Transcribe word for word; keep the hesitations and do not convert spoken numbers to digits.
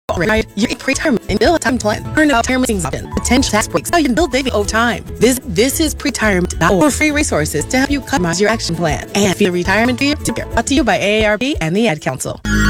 Right, you can pre-retirement and build a time plan. Learn about retirement options, potential tax breaks, how you can build savings over time. Visit this is pretirement dot org for free resources to help you customize your action plan. And feel retirement to you, brought to you by A A R P and the Ad Council.